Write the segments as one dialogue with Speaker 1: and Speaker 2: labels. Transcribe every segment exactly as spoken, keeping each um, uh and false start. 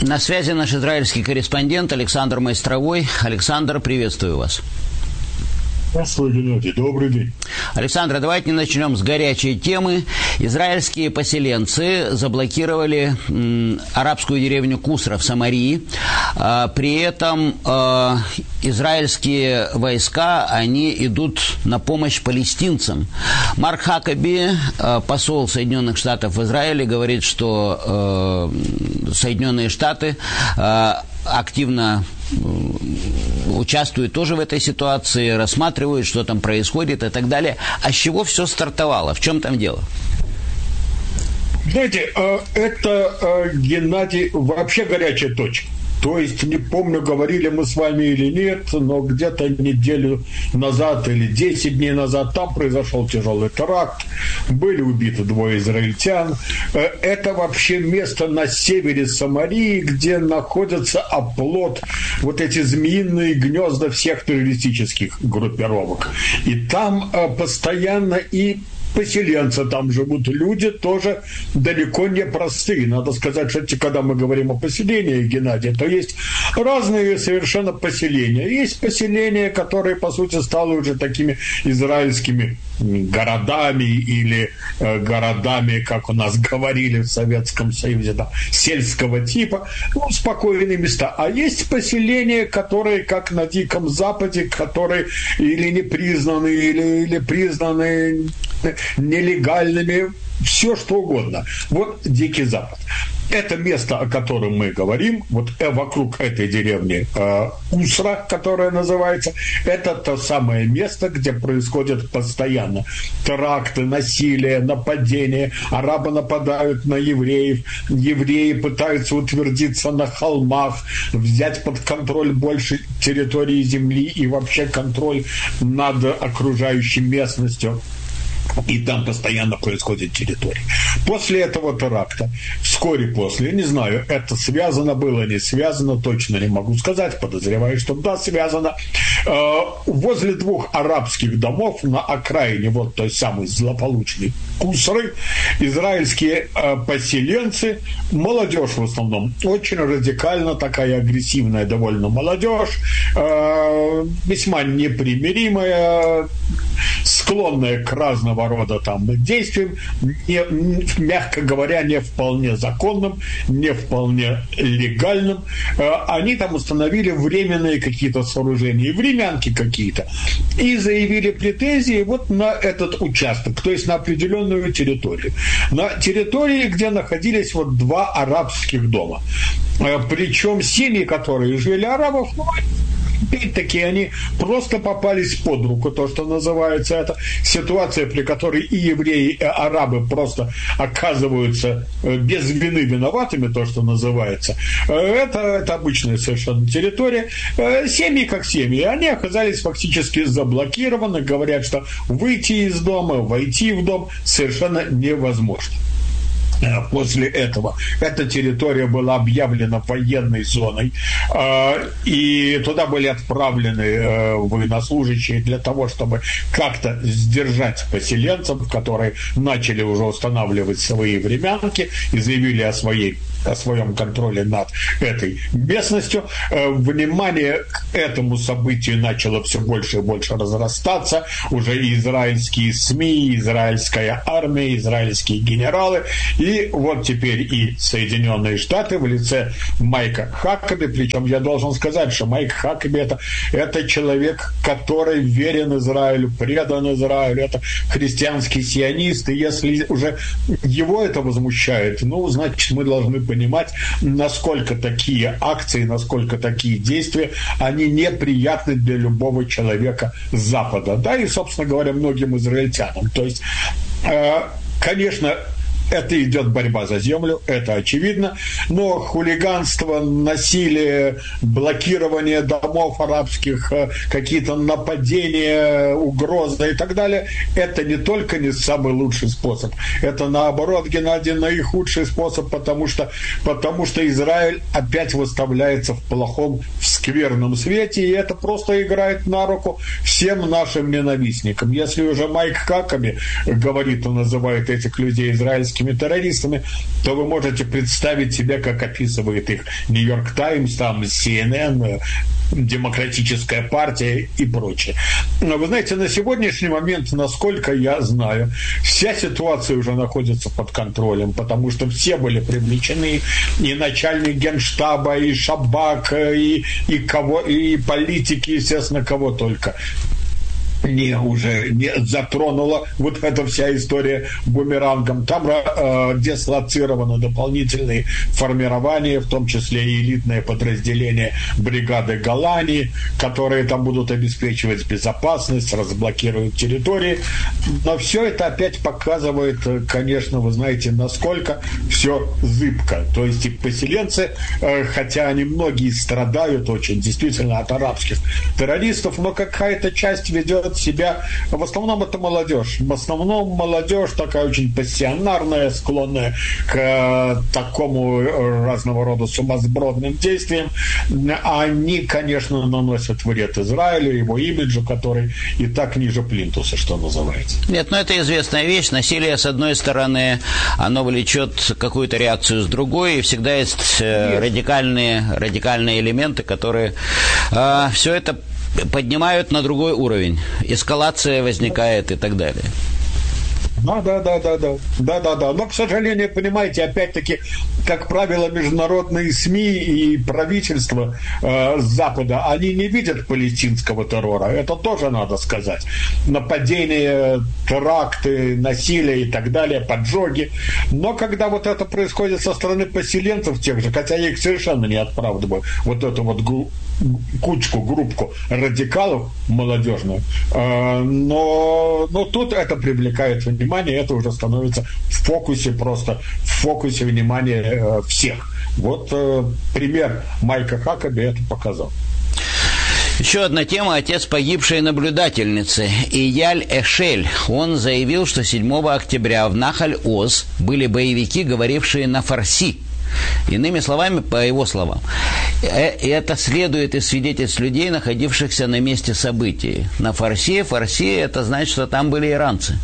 Speaker 1: На связи наш израильский корреспондент Александр Майстровой. Александр, приветствую вас.
Speaker 2: Здравствуй, Геннадий. Добрый день.
Speaker 1: Александр, давайте начнем с горячей темы. Израильские поселенцы заблокировали м, арабскую деревню Кусра в Самарии. А, при этом а, израильские войска, они идут на помощь палестинцам. Марк Хакаби, а, посол Соединенных Штатов в Израиле, говорит, что а, Соединенные Штаты а, активно участвуют тоже в этой ситуации, рассматривают, что там происходит и так далее. А с чего все стартовало? В чем там дело?
Speaker 2: Знаете, это, Геннадий, вообще горячая точка. То есть, не помню, говорили мы с вами или нет, но где-то неделю назад или десять дней назад там произошел тяжелый теракт, были убиты двое израильтян. Это вообще место на севере Самарии, где находится оплот, вот эти змеиные гнезда всех террористических группировок. И там постоянно и поселенцы там живут, люди тоже далеко не простые. Надо сказать, что когда мы говорим о поселении, Геннадий, то есть разные совершенно поселения. Есть поселения, которые, по сути, стали уже такими израильскими городами или э, городами, как у нас говорили в Советском Союзе, да, сельского типа, ну, спокойные места. А есть поселения, которые, как на Диком Западе, которые или не признаны, или, или признаны нелегальными, все что угодно. Вот Дикий Запад. Это место, о котором мы говорим, вот вокруг этой деревни э, Кусра, которая называется, это то самое место, где происходят постоянно теракты, насилие, нападения, арабы нападают на евреев, евреи пытаются утвердиться на холмах, взять под контроль больше территории земли и вообще контроль над окружающей местностью. И там постоянно происходит территория. После этого теракта, вскоре после, я не знаю, это связано было, не связано, точно не могу сказать, подозреваю, что да, связано, возле двух арабских домов на окраине вот той самой злополучной Кусры израильские поселенцы, молодежь в основном, очень радикально такая агрессивная довольно молодежь, весьма непримиримая, склонная к разного рода там действиям, не, мягко говоря, не вполне законным, не вполне легальным. Они там установили временные какие-то сооружения, времянки какие-то, и заявили претензии вот на этот участок, то есть на определенную территорию. На территории, где находились вот два арабских дома. Причем семьи, которые жили арабов, ну, опять-таки, они просто попались под руку, то, что называется, это ситуация, при которой и евреи, и арабы просто оказываются без вины виноватыми, то, что называется. Это, это обычная совершенно территория. Семьи как семьи, они оказались фактически заблокированы, говорят, что выйти из дома, войти в дом совершенно невозможно. После этого эта территория была объявлена военной зоной, и туда были отправлены военнослужащие для того, чтобы как-то сдержать поселенцев, которые начали уже устанавливать свои времянки и заявили о своей о своем контроле над этой местностью. Внимание к этому событию начало все больше и больше разрастаться. Уже и израильские СМИ, и израильская армия, и израильские генералы. И вот теперь и Соединенные Штаты в лице Майка Хакаби. Причем я должен сказать, что Майк Хакаби это, это человек, который верен Израилю, предан Израилю. Это христианский сионист. И если уже его это возмущает, ну, значит, мы должны понимать, насколько такие акции, насколько такие действия, они неприятны для любого человека с Запада, да, и, собственно говоря, многим израильтянам. То есть, э, конечно, это идет борьба за землю, это очевидно, но хулиганство, насилие, блокирование домов арабских, какие-то нападения, угрозы и так далее, это не только не самый лучший способ, это наоборот, Геннадий, наихудший способ, потому что, потому что Израиль опять выставляется в плохом, в скверном свете, и это просто играет на руку всем нашим ненавистникам. Если уже Майк Хакаби говорит, он называет этих людей израильскими террористами, то вы можете представить себе, как описывает их Нью-Йорк Таймс, там Си Эн Эн, Демократическая партия и прочее. Но вы знаете, на сегодняшний момент, насколько я знаю, вся ситуация уже находится под контролем, потому что все были привлечены, и начальник Генштаба, и Шабак, и, и, кого, и политики, естественно, кого только не уже не затронула вот эта вся история бумерангом. Там э, дислоцированы дополнительные формирования, в том числе и элитное подразделение бригады Голани, которые там будут обеспечивать безопасность, разблокируют территории. Но все это опять показывает, конечно, вы знаете, насколько все зыбко. То есть и поселенцы, э, хотя они многие страдают очень действительно от арабских террористов, но какая-то часть ведет себя, в основном это молодежь. В основном молодежь такая очень пассионарная, склонная к такому разного рода сумасбродным действиям. Они, конечно, наносят вред Израилю, его имиджу, который и так ниже плинтуса, что называется.
Speaker 1: Нет, но это известная вещь. Насилие, с одной стороны, оно влечет какую-то реакцию с другой, и всегда есть, есть. радикальные, радикальные элементы, которые э, все это поднимают на другой уровень. Эскалация возникает и так далее.
Speaker 2: Да, да, да, да, да, да, да, да. Но, к сожалению, понимаете, опять-таки, как правило, международные СМИ и правительства э, Запада, они не видят палестинского террора. Это тоже надо сказать. Нападения, теракты, насилие и так далее, поджоги. Но когда вот это происходит со стороны поселенцев тех же, хотя я их совершенно не оправдываю, вот эту вот гру- кучку, группку радикалов молодежную, э, но, но тут это привлекает внимание, это уже становится в фокусе, просто в фокусе внимания э, всех. Вот э, пример Майка Хакаби это показал.
Speaker 1: Еще одна тема. Отец погибшей наблюдательницы Ияль Эшель. Он заявил, что седьмого октября в Нахаль-Оз были боевики, говорившие на фарси. Иными словами, по его словам, это следует из свидетельств людей, находившихся на месте событий. На фарси, фарси, это значит, что там были иранцы.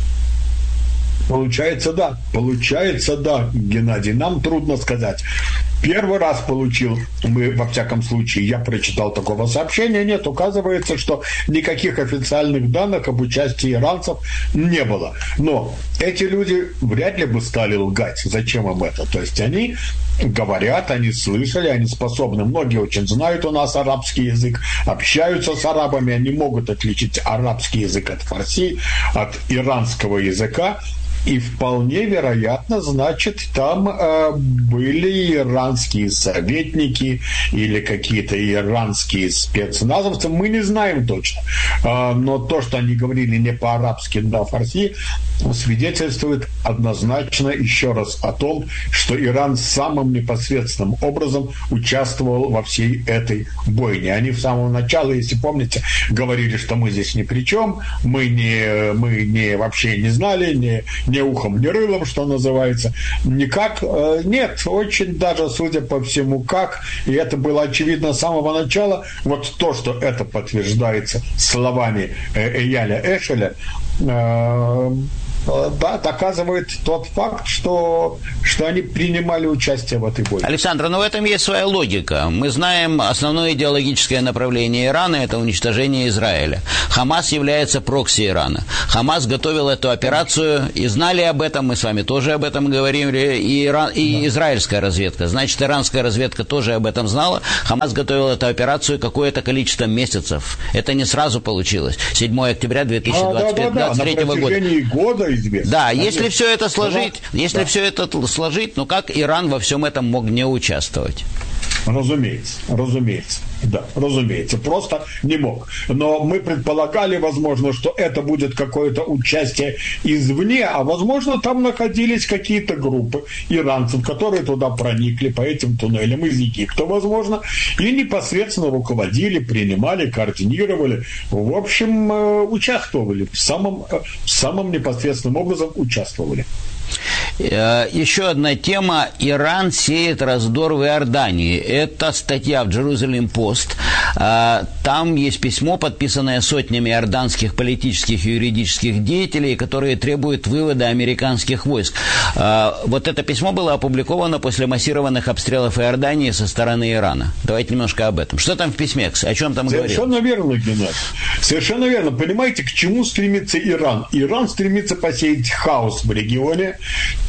Speaker 2: Получается, да. Получается, да, Геннадий. Нам трудно сказать. Первый раз получил, мы, во всяком случае, я прочитал такого сообщения, нет, оказывается, что никаких официальных данных об участии иранцев не было. Но эти люди вряд ли бы стали лгать. Зачем им это? То есть они говорят, они слышали, они способны. Многие очень знают у нас арабский язык, общаются с арабами, они могут отличить арабский язык от фарси, от иранского языка. И вполне вероятно, значит, там э, были иранские советники или какие-то иранские спецназовцы. Мы не знаем точно. Э, но то, что они говорили не по-арабски, но фарси, свидетельствует однозначно еще раз о том, что Иран самым непосредственным образом участвовал во всей этой бойне. Они в самом начале, если помните, говорили, что мы здесь ни при чем, мы, не, мы не, вообще не знали, не, ни ухом, ни рылом, что называется. Никак. Нет, очень даже, судя по всему, как. И это было очевидно с самого начала. Вот то, что это подтверждается словами Эяля Эшеля, да, доказывает тот факт, что, что они принимали участие в этой бойне.
Speaker 1: Александр, но в этом есть своя логика. Мы знаем, основное идеологическое направление Ирана – это уничтожение Израиля. Хамас является прокси Ирана. Хамас готовил эту операцию, и знали об этом, мы с вами тоже об этом говорили, и, Иран, и да. израильская разведка. Значит, иранская разведка тоже об этом знала. Хамас готовил эту операцию какое-то количество месяцев. Это не сразу получилось. седьмого октября две тысячи двадцать третьего года.
Speaker 2: На протяжении года известно.
Speaker 1: Да, если все это сложить, если да. все это сложить, ну как Иран во всем этом мог не участвовать?
Speaker 2: Разумеется, разумеется, да, разумеется, просто не мог. Но мы предполагали, возможно, что это будет какое-то участие извне, а возможно, там находились какие-то группы иранцев, которые туда проникли по этим туннелям из Египта, возможно, и непосредственно руководили, принимали, координировали, в общем, участвовали, в самом, в самом непосредственном образом участвовали.
Speaker 1: Еще одна тема. Иран сеет раздор в Иордании. Это статья в Jerusalem Post. Там есть письмо, подписанное сотнями иорданских политических и юридических деятелей, которые требуют вывода американских войск. Вот это письмо было опубликовано после массированных обстрелов Иордании со стороны Ирана. Давайте немножко об этом. Что там в письме? О чем там говорится?
Speaker 2: Совершенно верно, Геннадий. Совершенно верно. Понимаете, к чему стремится Иран? Иран стремится посеять хаос в регионе.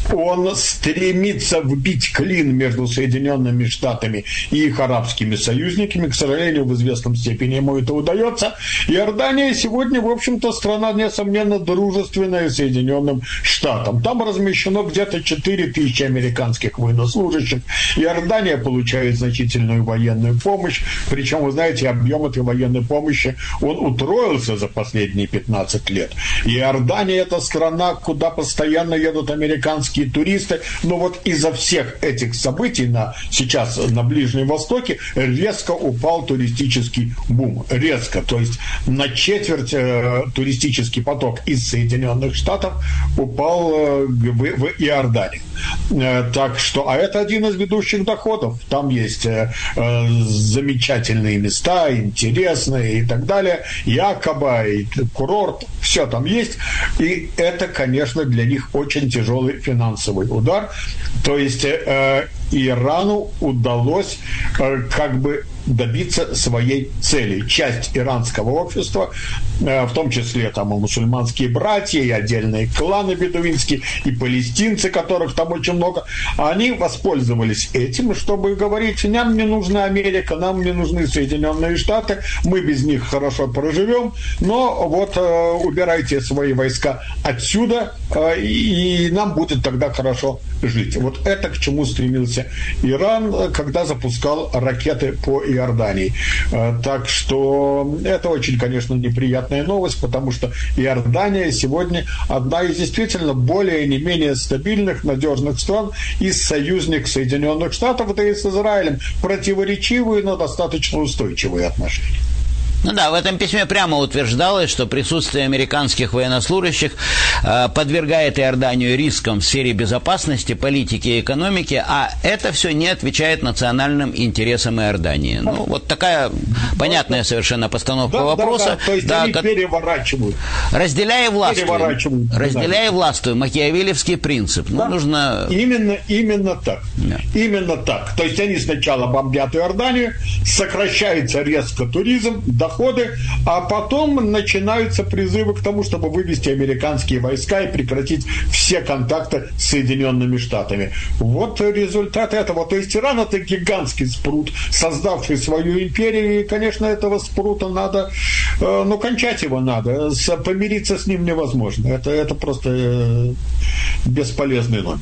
Speaker 2: Он стремится вбить клин между Соединенными Штатами и их арабскими союзниками. К сожалению, в известном степени ему это удается. Иордания сегодня, в общем-то, страна, несомненно, дружественная Соединенным Штатам. Там размещено где-то четыре тысячи американских военнослужащих. Иордания получает значительную военную помощь. Причем, вы знаете, объем этой военной помощи, он утроился за последние пятнадцать лет. Иордания – это страна, куда постоянно едут американские туристы. Но вот из-за всех этих событий на, сейчас на Ближнем Востоке резко упал туристический бум. Резко. То есть на четверть э, туристический поток из Соединенных Штатов упал э, в, в Иорданию. Э, так что, а это один из ведущих доходов. Там есть э, э, замечательные места, интересные и так далее. Якоба, и курорт, все там есть. И это, конечно, для них очень тяжелый финансовый удар. То есть э, Ирану удалось э, как бы добиться своей цели. Часть иранского общества, э, в том числе там и мусульманские братья, и отдельные кланы бедуинские, и палестинцы, которых там очень много, они воспользовались этим, чтобы говорить: нам не нужна Америка, нам не нужны Соединенные Штаты, мы без них хорошо проживем, но вот э, убирайте свои войска отсюда, э, и нам будет тогда хорошо жить. Вот это к чему стремился Иран, когда запускал ракеты по Иордании. Так что это очень, конечно, неприятная новость, потому что Иордания сегодня одна из действительно более не менее стабильных, надежных стран и союзник Соединенных Штатов, да и с Израилем противоречивые, но достаточно устойчивые отношения.
Speaker 1: Ну да, в этом письме прямо утверждалось, что присутствие американских военнослужащих э, подвергает Иорданию рискам в сфере безопасности, политики и экономики, а это все не отвечает национальным интересам Иордании. Ну, вот такая понятная совершенно постановка
Speaker 2: да,
Speaker 1: вопроса.
Speaker 2: Да, да. То есть да, они ко... переворачивают.
Speaker 1: Разделяя властвуй,
Speaker 2: переворачивают,
Speaker 1: разделяя властвуй, макиавелевский принцип.
Speaker 2: Да.
Speaker 1: Ну, нужно...
Speaker 2: Именно, именно так.
Speaker 1: Да.
Speaker 2: Именно так. То есть они сначала бомбят Иорданию, сокращается резко туризм, доходы, а потом начинаются призывы к тому, чтобы вывести американские войска и прекратить все контакты с Соединенными Штатами. Вот результат этого. То есть Иран — это гигантский спрут, создавший свою империю, и, конечно, этого спрута надо, э, ну, кончать его надо. С, помириться с ним невозможно. Это, это просто э, бесполезный номер.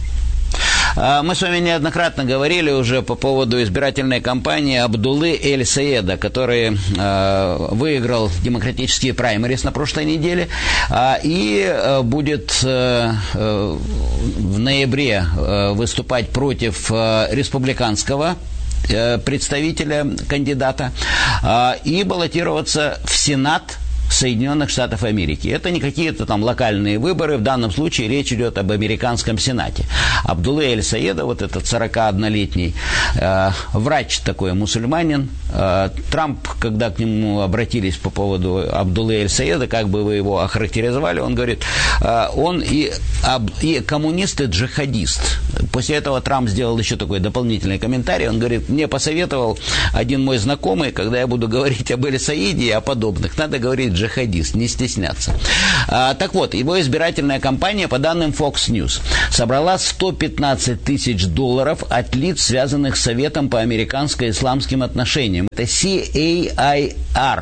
Speaker 1: Мы с вами неоднократно говорили уже по поводу избирательной кампании Абдуллы Эль-Саеда, который э, выиграл демократические праймерис на прошлой неделе э, и э, будет э, э, в ноябре э, выступать против э, республиканского э, представителя, кандидата, э, и баллотироваться в Сенат Соединенных Штатов Америки. Это не какие-то там локальные выборы, в данном случае речь идет об американском Сенате. Абдулла Эль-Саеда, вот этот сорокаоднолетний э, врач такой, мусульманин, э, Трамп, когда к нему обратились по поводу Абдуллы Эль-Саеда, как бы вы его охарактеризовали, он говорит, э, он и, об, и коммунист, и джихадист. После этого Трамп сделал еще такой дополнительный комментарий, он говорит: мне посоветовал один мой знакомый, когда я буду говорить об Эль-Саеде и о подобных, надо говорить джихадист, не стесняться. А, так вот, его избирательная кампания, по данным Fox News, собрала сто пятнадцать тысяч долларов от лиц, связанных с Советом по американско-исламским отношениям. Это си эй ай ар.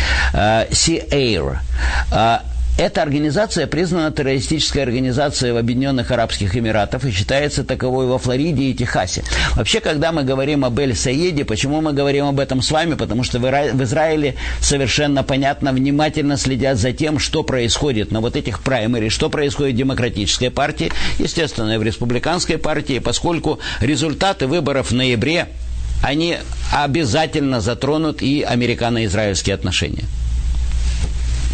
Speaker 1: си эй ар. Эта организация признана террористической организацией в Объединенных Арабских Эмиратах и считается таковой во Флориде и Техасе. Вообще, когда мы говорим об Эль-Саеде, почему мы говорим об этом с вами? Потому что в Израиле совершенно понятно, внимательно следят за тем, что происходит на вот этих праймери, что происходит в Демократической партии, естественно, и в Республиканской партии, поскольку результаты выборов в ноябре, они обязательно затронут и американо-израильские отношения.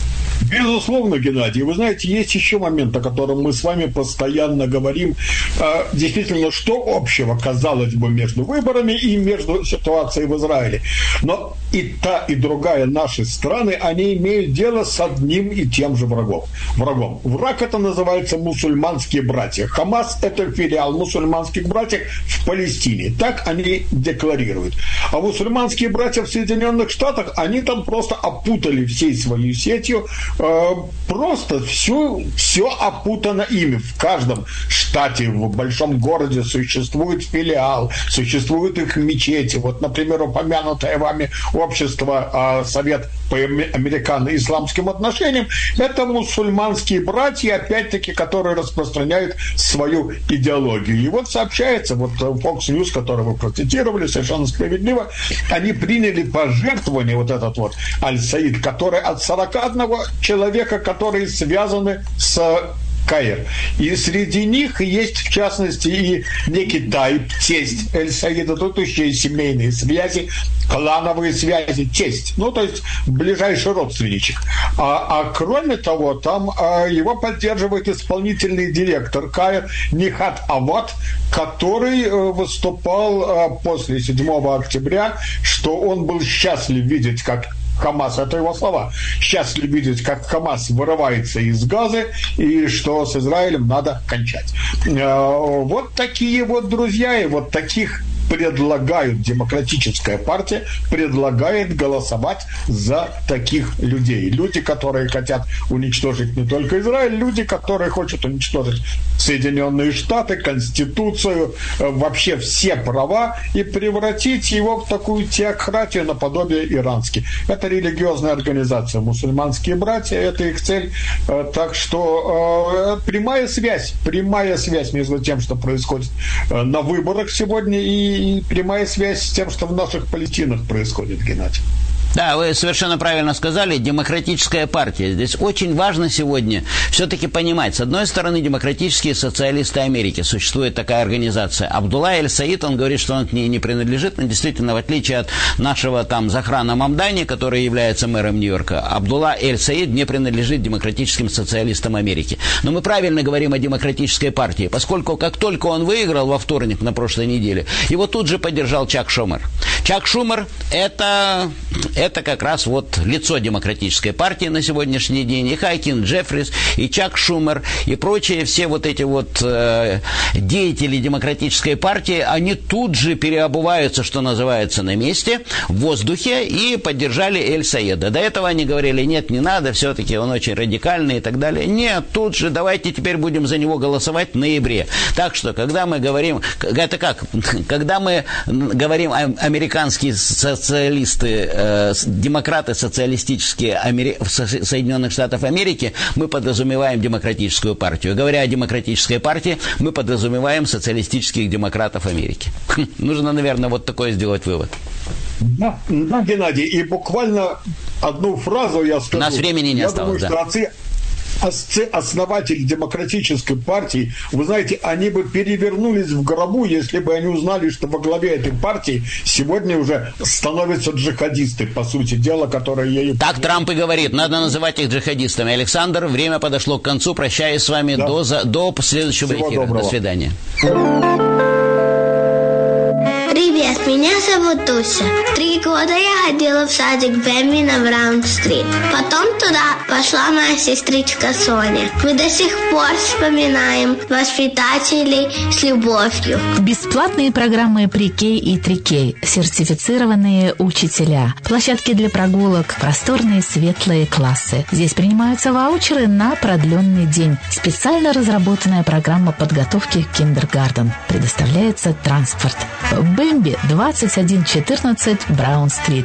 Speaker 2: Безусловно, Геннадий. Вы знаете, есть еще момент, о котором мы с вами постоянно говорим. Действительно, что общего, казалось бы, между выборами и между ситуацией в Израиле. Но и та, и другая наши страны, они имеют дело с одним и тем же врагом. врагом. Враг это называется мусульманские братья. Хамас это филиал мусульманских братьев в Палестине. Так они декларируют. А мусульманские братья в Соединенных Штатах, они там просто опутали всей своей сетью. Э, просто все, все опутано ими. В каждом штате, в большом городе существует филиал, существуют их мечети. Вот, например, упомянутое вами общество, э, Совет по американо-исламским отношениям, это мусульманские братья, опять-таки, которые распространяют свою идеологию. И вот сообщается, вот Fox News, который вы процитировали, совершенно справедливо, они приняли пожертвование, вот этот вот Аль-Саид, который от сорока одного человека, которые связаны с Каир. И среди них есть, в частности, и некий Тайб, тесть Эль-Саида, тут еще и семейные связи, клановые связи, тесть, ну, то есть ближайший родственничек. А, а кроме того, там а, его поддерживает исполнительный директор Каир Нихат Авад, который а, выступал а, после седьмого октября, что он был счастлив видеть, как Хамас, это его слова, счастлив видеть, как Хамас вырывается из Газы, и что с Израилем надо кончать. Вот такие вот друзья, и вот таких предлагают, демократическая партия предлагает голосовать за таких людей. Люди, которые хотят уничтожить не только Израиль, люди, которые хотят уничтожить Соединенные Штаты, Конституцию, вообще все права и превратить его в такую теократию наподобие иранской. Это религиозная организация, мусульманские братья, это их цель. Так что прямая связь, прямая связь между тем, что происходит на выборах сегодня, и и прямая связь с тем, что в наших палестинах происходит, Геннадий.
Speaker 1: Да, вы совершенно правильно сказали, демократическая партия. Здесь очень важно сегодня все-таки понимать. С одной стороны, демократические социалисты Америки. Существует такая организация. Абдулла Эль-Саид, он говорит, что он к ней не принадлежит. Но действительно, в отличие от нашего там Захрана Мамдани, который является мэром Нью-Йорка, Абдулла Эль-Саид не принадлежит демократическим социалистам Америки. Но мы правильно говорим о демократической партии, поскольку как только он выиграл во вторник на прошлой неделе, его тут же поддержал Чак Шумер. Чак Шумер это... Это как раз вот лицо демократической партии на сегодняшний день. И Хакин Джеффрис, и Чак Шумер, и прочие все вот эти вот э, деятели демократической партии, они тут же переобуваются, что называется, на месте, в воздухе, и поддержали Эль-Саида. До этого они говорили, нет, не надо, все-таки он очень радикальный и так далее. Нет, тут же давайте теперь будем за него голосовать в ноябре. Так что, когда мы говорим, это как, когда мы говорим американские социалисты, э, демократы социалистические Амери... Соединенных Штатов Америки, мы подразумеваем демократическую партию. Говоря о демократической партии, мы подразумеваем социалистических демократов Америки. Нужно, наверное, вот такое сделать вывод.
Speaker 2: Да, да, Геннадий, и буквально одну фразу я скажу.
Speaker 1: У нас времени не
Speaker 2: я
Speaker 1: осталось,
Speaker 2: думаю,
Speaker 1: да.
Speaker 2: Что основатели демократической партии, вы знаете, они бы перевернулись в гробу, если бы они узнали, что во главе этой партии сегодня уже становятся джихадисты, по сути дела, которые ею...
Speaker 1: Так Трамп и говорит, надо называть их джихадистами. Александр, время подошло к концу, прощаюсь с вами да. до, до следующего Всего эфира. Доброго. До свидания.
Speaker 3: Привет, меня зовут Туся. Три года я ходила в садик Бэмби на Браун-стрит. Потом туда пошла моя сестричка Соня. Мы до сих пор вспоминаем воспитателей с любовью.
Speaker 4: Бесплатные программы Pre-K и три кей, сертифицированные учителя, площадки для прогулок, просторные светлые классы. Здесь принимаются ваучеры на продленный день. Специально разработанная программа подготовки к киндергартен. Предоставляется транспорт. Бэмби, двадцать один четырнадцать Браун-стрит.